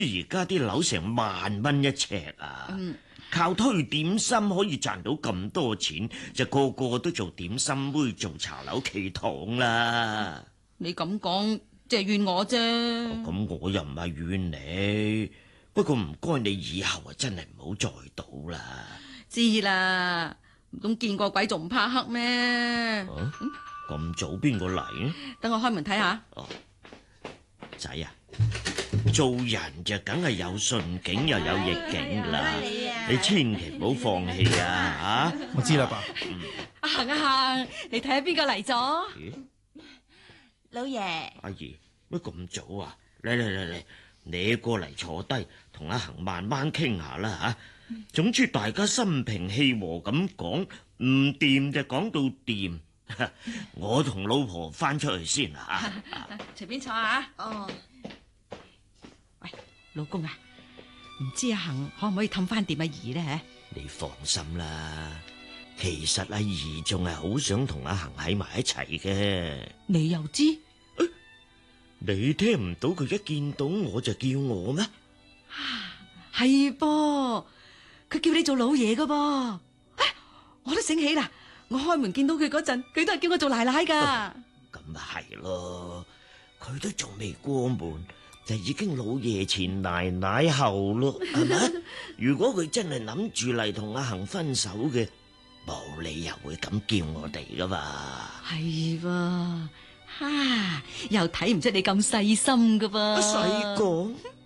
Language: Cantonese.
而家啲樓成10000一尺啊！靠推點心可以賺到咁多錢，就個個都做點心妹、做茶樓企堂啦。 你咁講，即係怨我啫。 咁我又唔係怨你，不過唔該你以後啊，真係唔好再賭啦。 知啦，唔通見過鬼仲唔怕黑咩？ 咁早邊個嚟呢？ 等我開門睇下。 仔啊，做人就梗係有順境又有逆境啦。你千祈唔好放棄啊！ 我知啦，爸。 阿恒阿恒，你睇下邊個嚟咗？ 老爺， 阿姨乜咁早啊？嚟，你過嚟坐低，同阿恒慢慢傾下啦吓。總之大家心平氣和咁講，唔掂就講到掂。我同老婆翻出去先啦吓。 隨便坐下。 哦， 喂，老公啊，唔知阿恒可唔可以氹翻掂阿姨呢？ 你放心啦，其實阿姨仲係好想同阿恒喺埋一齊嘅。 你又知？ 你聽唔到佢一見到我就叫我咩？ 係噃，佢叫你做老爺噶噃。我都醒起啦，我開門見到佢嗰陣，佢都係叫我做奶奶噶。 咁咪係咯，佢都仲未過門，就已經老爺前奶奶後咯，係咪？如果佢真係諗住嚟同阿恒分手嘅，冇理由會咁叫我哋噶嘛。 係喎，又睇唔出你咁細心噶噃。 細個。